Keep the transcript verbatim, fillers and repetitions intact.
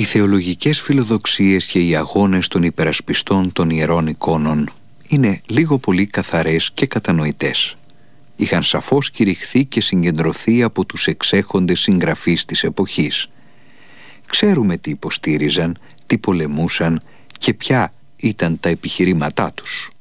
θεολογικές φιλοδοξίες και οι αγώνες των υπερασπιστών των ιερών εικόνων είναι λίγο πολύ καθαρές και κατανοητές. Είχαν σαφώς κηρυχθεί και συγκεντρωθεί από τους εξέχοντες συγγραφείς της εποχής. Ξέρουμε τι υποστήριζαν, τι πολεμούσαν και ποια ήταν τα επιχειρήματά τους.